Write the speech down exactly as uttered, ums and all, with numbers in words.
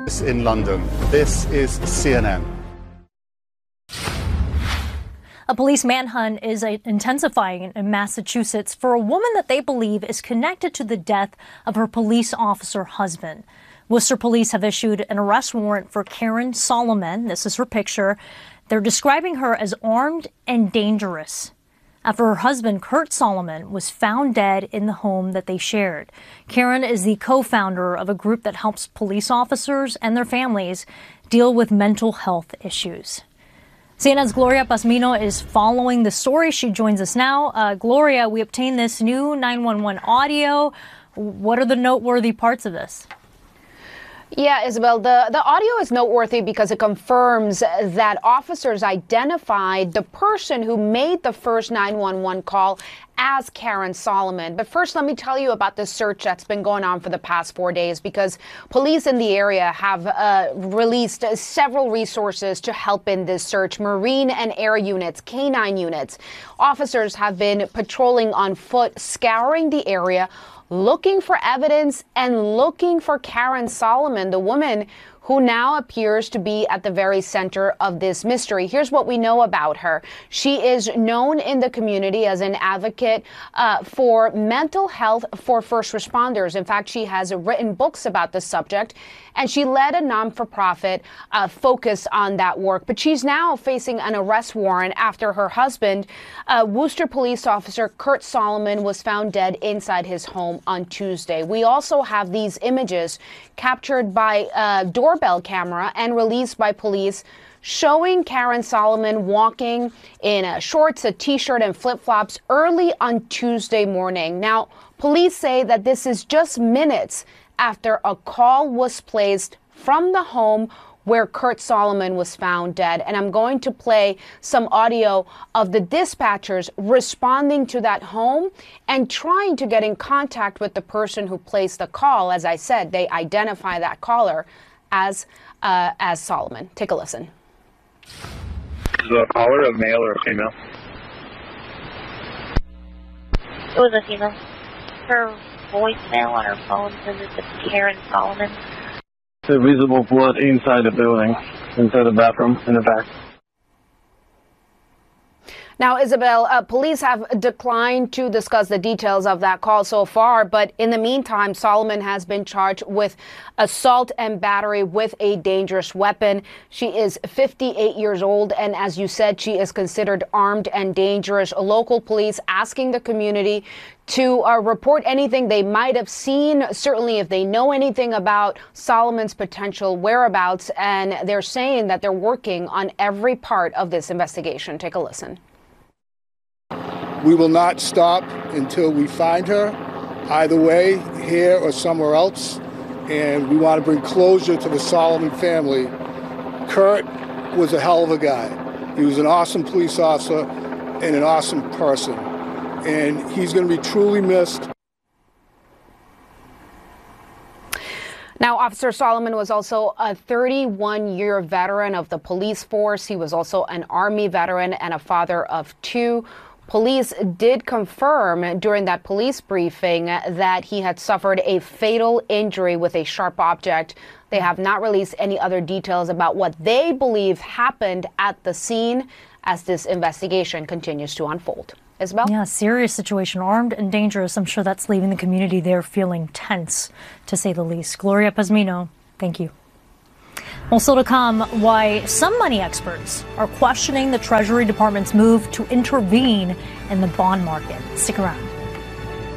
In London. This is C N N. A police manhunt is intensifying in Massachusetts for a woman that they believe is connected to the death of her police officer husband. Worcester police have issued an arrest warrant for Karen Solomon. This is her picture. They're describing her as armed and dangerous after her husband, Kurt Solomon, was found dead in the home that they shared. Karen is the co-founder of a group that helps police officers and their families deal with mental health issues. C N N's Gloria Pazmino is following the story. She joins us now. Uh, Gloria, we obtained this new nine one one audio. What are the noteworthy parts of this? Yeah, Isabel, the, the audio is noteworthy because it confirms that officers identified the person who made the first nine one one call as Karen Solomon. But first, let me tell you about the search that's been going on for the past four days because police in the area have uh, released several resources to help in this search. Marine and air units, canine units. Officers have been patrolling on foot, scouring the area, looking for evidence and looking for Karen Solomon, the woman who now appears to be at the very center of this mystery. Here's what we know about her. She is known in the community as an advocate uh, for mental health for first responders. In fact, she has written books about the subject, and she led a non-for-profit uh, focus on that work. But she's now facing an arrest warrant after her husband, uh, Worcester police officer Kurt Solomon, was found dead inside his home on Tuesday. We also have these images captured by uh, doorbell camera and released by police showing Karen Solomon walking in uh, shorts, a t-shirt, and flip-flops early on Tuesday morning. Now, police say that this is just minutes after a call was placed from the home where Kurt Solomon was found dead. And I'm going to play some audio of the dispatchers responding to that home and trying to get in contact with the person who placed the call. As I said, they identify that caller as uh, as Solomon. Take a listen. Is the caller a male or a female? It was a female. Her voicemail on her phone says it's Karen Solomon. The visible blood inside the building, inside the bathroom, in the back. Now, Isabel, uh, police have declined to discuss the details of that call so far, but in the meantime, Solomon has been charged with assault and battery with a dangerous weapon. She is fifty-eight years old, and as you said, she is considered armed and dangerous. Local police asking the community to uh, report anything they might have seen, certainly if they know anything about Solomon's potential whereabouts, and they're saying that they're working on every part of this investigation. Take a listen. We will not stop until we find her, either way, here or somewhere else. And we want to bring closure to the Solomon family. Kurt was a hell of a guy. He was an awesome police officer and an awesome person. And he's going to be truly missed. Now, Officer Solomon was also a thirty-one-year veteran of the police force. He was also an Army veteran and a father of two. Police did confirm during that police briefing that he had suffered a fatal injury with a sharp object. They have not released any other details about what they believe happened at the scene as this investigation continues to unfold. Isabel? Yeah, serious situation, armed and dangerous. I'm sure that's leaving the community there feeling tense, to say the least. Gloria Pazmino, thank you. Well, still to come, why some money experts are questioning the Treasury Department's move to intervene in the bond market. Stick around.